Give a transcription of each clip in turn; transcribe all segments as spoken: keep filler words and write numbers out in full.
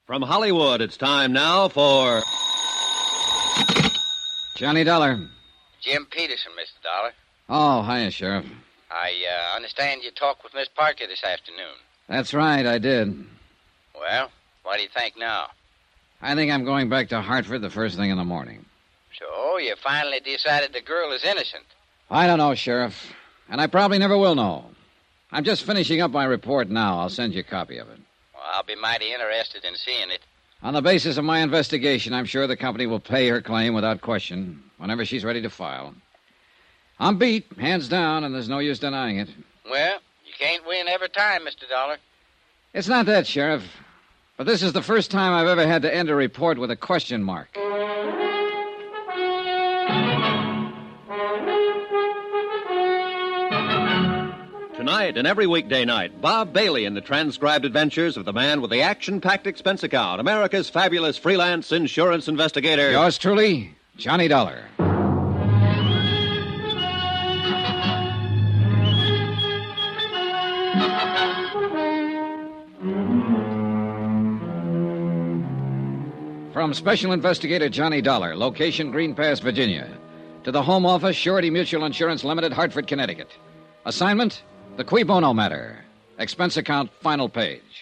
From Hollywood, it's time now for... Johnny Dollar. Jim Peterson, Mister Dollar. Oh, hiya, Sheriff. I uh, understand you talked with Miss Parker this afternoon. That's right, I did. Well, what do you think now? I think I'm going back to Hartford the first thing in the morning. So, you finally decided the girl is innocent? I don't know, Sheriff. And I probably never will know. I'm just finishing up my report now. I'll send you a copy of it. Well, I'll be mighty interested in seeing it. On the basis of my investigation, I'm sure the company will pay her claim without question whenever she's ready to file. I'm beat, hands down, and there's no use denying it. Well, you can't win every time, Mister Dollar. It's not that, Sheriff. But this is the first time I've ever had to end a report with a question mark. Tonight and every weekday night, Bob Bailey in the transcribed adventures of the man with the action-packed expense account, America's fabulous freelance insurance investigator. Yours truly, Johnny Dollar. From Special Investigator Johnny Dollar, location Green Pass, Virginia, to the Home Office, Surety Mutual Insurance Limited, Hartford, Connecticut. Assignment, the Cui Bono matter. Expense account, final page.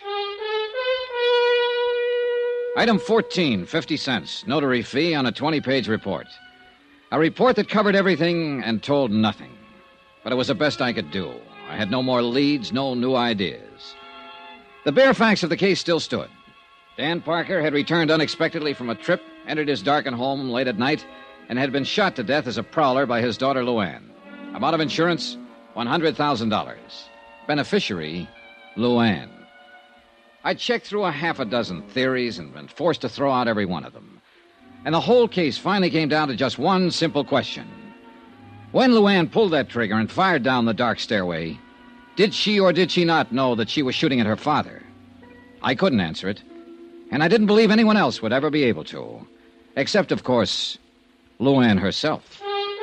Item fourteen, fifty cents, notary fee on a twenty-page report. A report that covered everything and told nothing. But it was the best I could do. I had no more leads, no new ideas. The bare facts of the case still stood. Dan Parker had returned unexpectedly from a trip, entered his darkened home late at night, and had been shot to death as a prowler by his daughter, Luann. Amount of insurance, one hundred thousand dollars. Beneficiary, Luann. I checked through a half a dozen theories and been forced to throw out every one of them. And the whole case finally came down to just one simple question. When Luann pulled that trigger and fired down the dark stairway, did she or did she not know that she was shooting at her father? I couldn't answer it. And I didn't believe anyone else would ever be able to. Except, of course, Luann herself.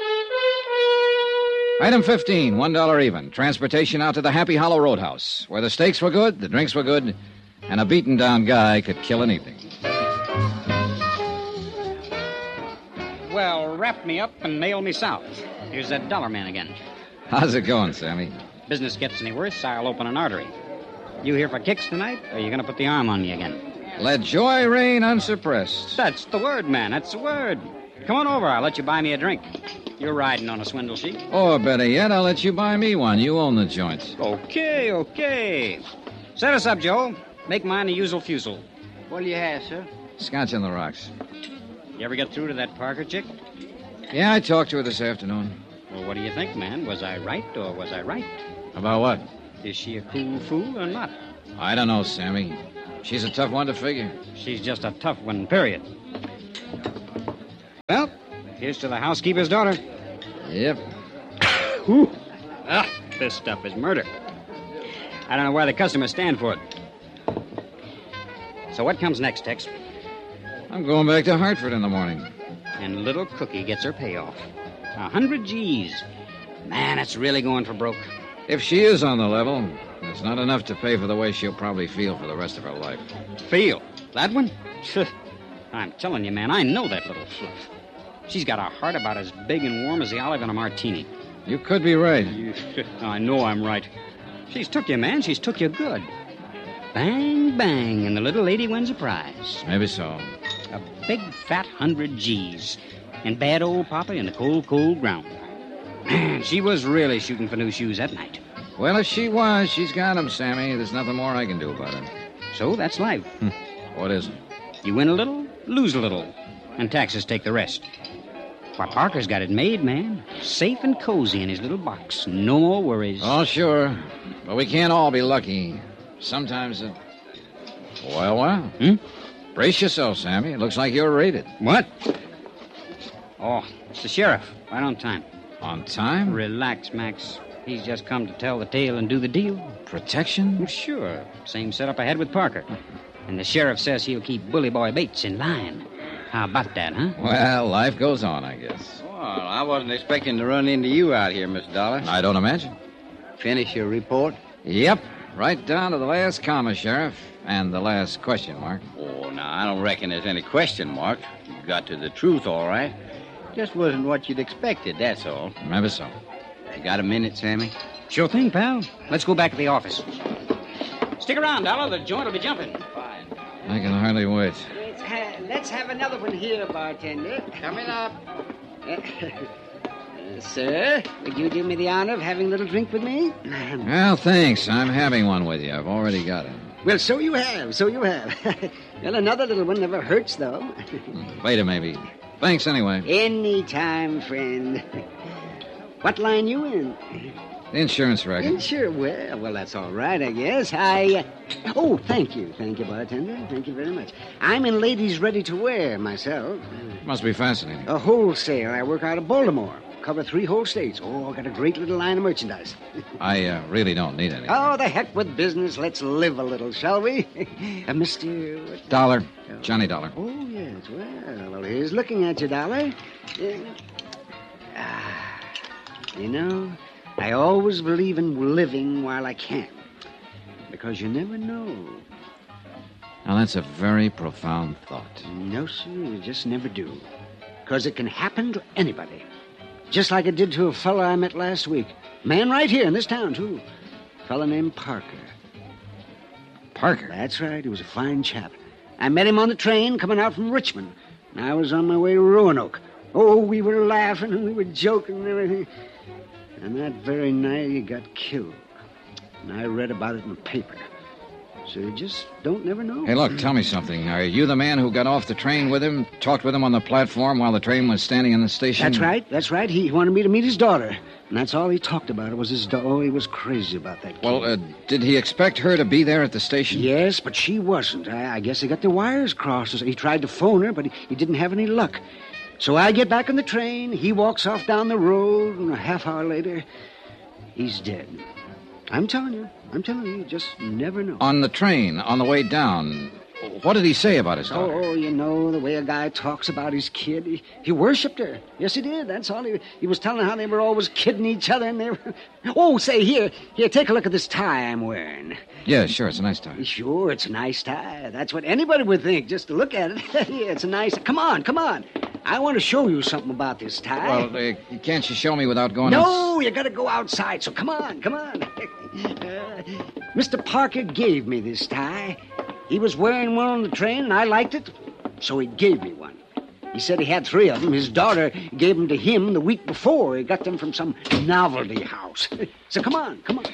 Item fifteen, one dollar even. Transportation out to the Happy Hollow Roadhouse, where the steaks were good, the drinks were good, and a beaten-down guy could kill anything. Well, wrap me up and nail me south. Here's that dollar man again. How's it going, Sammy? Business gets any worse, I'll open an artery. You here for kicks tonight, or are you going to put the arm on me again? Let joy reign unsuppressed. That's the word, man. That's the word. Come on over. I'll let you buy me a drink. You're riding on a swindle sheet. Or better yet, I'll let you buy me one. You own the joint. Okay, okay. Set us up, Joe. Make mine a usual fusel. What'll you have, sir? Scotch on the rocks. You ever get through to that Parker chick? Yeah, I talked to her this afternoon. Well, what do you think, man? Was I right or was I right? About what? Is she a cool fool or not? I don't know, Sammy. She's a tough one to figure. She's just a tough one, period. Well, here's to the housekeeper's daughter. Yep. Whew. Ah, this stuff is murder. I don't know why the customers stand for it. So what comes next, Tex? I'm going back to Hartford in the morning. And little Cookie gets her payoff. A hundred G's. Man, it's really going for broke. If she is on the level, it's not enough to pay for the way she'll probably feel for the rest of her life. Feel? That one? I'm telling you, man, I know that little fluff. She's got a heart about as big and warm as the olive in a martini. You could be right. You, I know I'm right. She's took you, man. She's took you good. Bang, bang, and the little lady wins a prize. Maybe so. A big, fat hundred G's. And bad old Papa in the cold, cold ground. Man, she was really shooting for new shoes that night. Well, if she was, she's got 'em, Sammy. There's nothing more I can do about it. So that's life. What is it? You win a little, lose a little, and taxes take the rest. Why, Parker's got it made, man. Safe and cozy in his little box. No more worries. Oh, sure. But we can't all be lucky. Sometimes it... Well, well. Hmm? Brace yourself, Sammy. It looks like you're raided. What? Oh, it's the sheriff. Right on time. On time? Relax, Max. He's just come to tell the tale and do the deal. Protection? Sure. Same setup I had with Parker. And the sheriff says he'll keep Bully Boy Bates in line. How about that, huh? Well, life goes on, I guess. Well, I wasn't expecting to run into you out here, Mister Dollar. I don't imagine. Finish your report? Yep. Right down to the last comma, Sheriff. And the last question mark. Oh, now, I don't reckon there's any question mark. You got to the truth, all right. Just wasn't what you'd expected, that's all. Maybe so. You got a minute, Sammy? Sure thing, pal. Let's go back to the office. Stick around, Dollar. The joint will be jumping. Fine. I can hardly wait. Let's, ha- let's have another one here, bartender. Coming up. Uh, uh, sir, would you do me the honor of having a little drink with me? Well, thanks. I'm having one with you. I've already got it. Well, so you have, so you have. Well, another little one never hurts, though. Later, maybe. Thanks anyway. Any time, friend. What line you in? The insurance record. Insure. Well, well, that's all right, I guess. I. Uh... Oh, thank you, thank you, bartender. Thank you very much. I'm in ladies' ready-to-wear myself. Must be fascinating. A wholesale. I work out of Baltimore. Cover three whole states. Oh, I got a great little line of merchandise. I uh, really don't need any. Oh, the heck with business. Let's live a little, shall we? uh, Mister What? Dollar. Johnny Dollar. Oh, yes. Well, well, here's looking at you, Dollar. Uh, ah, you know, I always believe in living while I can. Because you never know. Now, that's a very profound thought. No, sir, you just never do. Because it can happen to anybody. Just like it did to a fellow I met last week. Man right here in this town, too. A fellow named Parker. Parker? That's right. He was a fine chap. I met him on the train coming out from Richmond. And I was on my way to Roanoke. Oh, we were laughing and we were joking and everything. And that very night he got killed. And I read about it in the paper. So you just don't never know. Hey, look, tell me something. Are you the man who got off the train with him, talked with him on the platform while the train was standing in the station? That's right, that's right. He wanted me to meet his daughter. And that's all he talked about. It was his daughter. Oh, he was crazy about that kid. Well, uh, did he expect her to be there at the station? Yes, but she wasn't. I, I guess he got the wires crossed. He tried to phone her, but he, he didn't have any luck. So I get back on the train. He walks off down the road, and a half hour later, he's dead. I'm telling you. I'm telling you, you just never know. On the train, on the way down, what did he say about his daughter? Oh, you know, the way a guy talks about his kid. He, he worshipped her. Yes, he did. That's all. He, he was telling how they were always kidding each other. And they were... Oh, say, here, here, take a look at this tie I'm wearing. Yeah, sure, it's a nice tie. Sure, it's a nice tie. That's what anybody would think, just to look at it. Yeah, it's a nice... Come on, come on. I want to show you something about this tie. Well, uh, can't you show me without going No, outs- you got to go outside, so come on, come on. uh, Mister Parker gave me this tie. He was wearing one on the train, and I liked it, so he gave me one. He said he had three of them. His daughter gave them to him the week before. He got them from some novelty house. So come on, come on.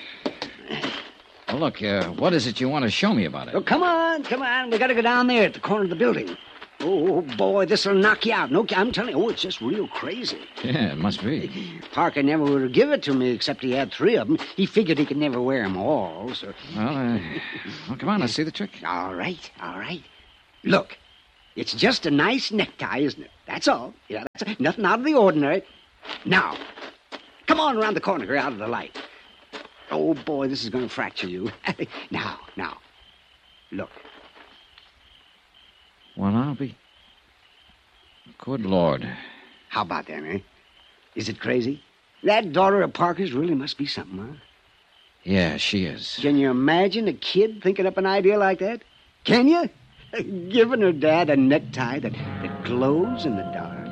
Well, look, uh, what is it you want to show me about it? Oh, come on, come on. We got to go down there at the corner of the building. Oh, boy, this'll knock you out. No, I'm telling you, oh, it's just real crazy. Yeah, it must be. Parker never would have given it to me, except he had three of them. He figured he could never wear them all, so... Well, uh, well, come on, let's see the trick. All right, all right. Look, it's just a nice necktie, isn't it? That's all. Yeah, that's nothing out of the ordinary. Now, come on around the corner here, out of the light. Oh, boy, this is going to fracture you. Now, now, look. Well, I'll be... Good Lord. How about that, eh? Is it crazy? That daughter of Parker's really must be something, huh? Yeah, she is. Can you imagine a kid thinking up an idea like that? Can you? Giving her dad a necktie that, that glows in the dark.